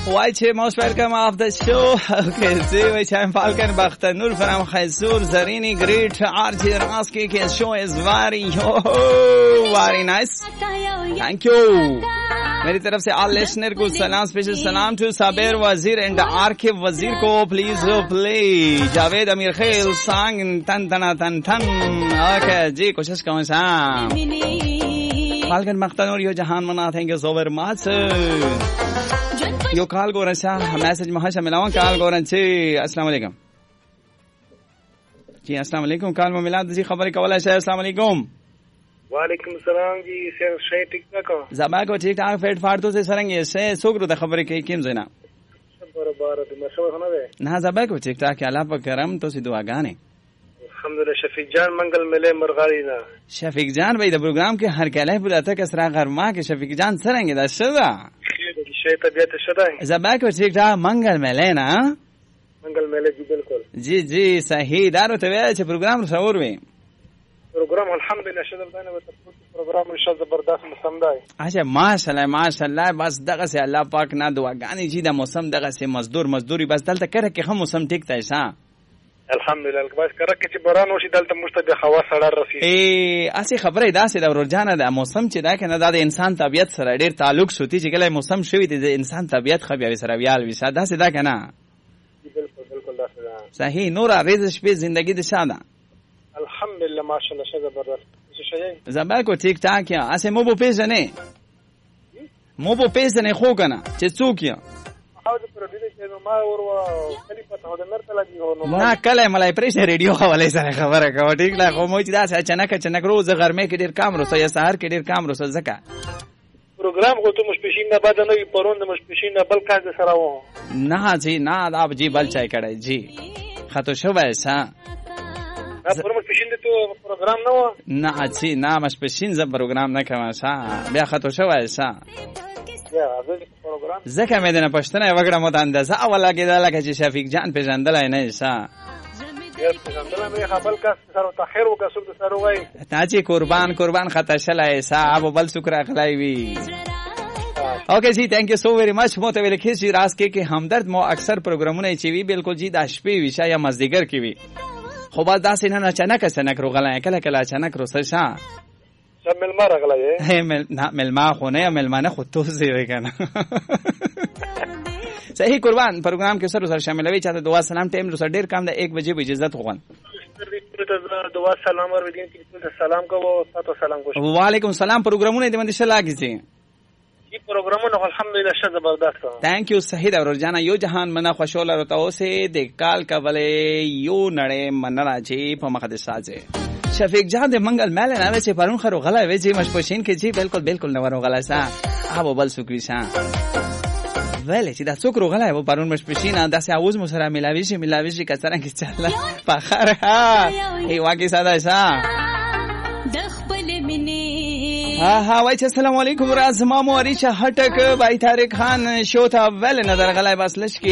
White most welcome of the show. Okay, see which I'm Falcon Bakhtanur from Khaisur Zarini. Great RJ Raski. His show is very nice. Thank you. मेरी तरफ से all listener को सलाम, special सलाम to Saber Wazir and Arkhib Wazir को please play Javed Amir Khail song tan tan tan tan. Okay जी कोशिश करूँ सा Falcon Bakhtanur यो जहान मना thank you so very much. यो कॉल गोरन सा मैसेज महाशा मिलावा कॉल गोरन से अस्सलाम वालेकुम जी अस्सलाम वालेकुम कॉल में मिला जी खबर कवला से अस्सलाम वालेकुम वालेकुम सलाम जी सर शे ठीक ठाक जबा को ठीक ठाक फेट फाड़ तो से सरंगे से सुगरु द खबर के किम जना बराबर मशवर होना है ना जबा को ठीक ठाक अल्लाह पर करम तो सी दुआ गाने अल्हम्दुलिल्लाह शफीक जान मंगल मिले मरगारी ना शफीक जान भाई द प्रोग्राम के हर कहले बुलाता कसरा गरमा के शफीक जान सरंगे द सदा शे तबीयत शदा है जबा को ठीक ठाक मंगल मिले ना मंगल मिले जी बिल्कुल जी जी सही दारो तवे छे प्रोग्राम सौर में प्रोग्राम अल्हम्दुलिल्लाह शदर दाने प्रोग्राम इंशाल्लाह जबरदस्त मौसम है अच्छा माशाल्लाह बस दगा से अल्लाह पाक ना दुआ गानी जी दा मौसम दगा से मजदूरी बस दलता करे के हम मौसम ठीक था ऐसा अल्हम्दुलिल्लाह बस करे के बरान होशी दलता मुस्तद हवा सड़ा रसी ए असि खबरे दा से दा रोजाना दा मौसम چې دا کنه دا انسان طبيعت سره ډیر تعلق شوتی چې کله موسم شوی دی انسان طبيعت خو بیا سره ویال وسا دا سے دا کنه بالکل دا سے صحیح نور ریز شپې زندگی د شاده الحمدلله ماشاءالله شه زبردست شه زبا کو ٹھیک ٹھاک یا اسه مو بو پیژنې خو کنه چې څوک یا نه کله ملای پرېش ریډیو حواله سره خبره کوي ټیک لا خو مو چې دا اچانک روز غرمه کې ډیر کام روسه یا سحر کې ډیر کام روسه زکه پروگرام کو تو مشپشین نه بعد نه پرون مشپشین نه بل کاج سره و نه جی نه آپ جی بل چای کړای جی خاطر شو وایسا پرون مشپشین ته پروگرام نه و نه جی نه مشپشین ز پروگرام نه کوم سا بیا خاطر شو وایسا زکه مې دنه پښتنه وګړه مت اندازه اوله کې دا لکه چې شفیق جان پیژندلای نه ایسا تاچی قربان خطا شلای صاحب بل شکر اخلای وی اوکے جی تھینک یو سو ویری مچ مو ته ویل کې چې راز کې همدرد مو اکثر پروګرامونه چې وی بالکل جی د شپې ویشا یا مزدیګر کې وی خو با داسې نه اچانک روغلای کله اچانک روسه شا سب ملما راغلای نه ملما خو نه ملمانه خو تو زی کنه صحیح قربان پروگرام کې سره شامل وي چاته دعا سلام ټیم رو سره ډیر کام ده 1 بجې به اجازه غوښن دعا سلام اور ودین کې سلام کو تاسو سلام کو وعلیکم سلام پروګرامونه دې باندې شلاګی سي یہ پروگرامونه الحمدلله شه زبردست تھینک یو صحیح دا ورجانا یو جهان منا خوشاله رته اوسه د کال کولې یو نړۍ منرا چی په مخ د سازه شفیق جان د منګل مال نه وچې پرون خرو غلا وچې مشپشین کې جی بالکل نو ورو غلا سا ابو بل سکری سا ولی چې دا څوک روغلای و پرون مشپشین دا سه اوس مو سره ملاوي شي کثرن کې چاله فخر ها ای واګي ساده سا د خپل منی ها وای چې السلام علیکم راز ما مو اریشه هټک بای طارق خان شو ته ول نظر غلای بس لشکي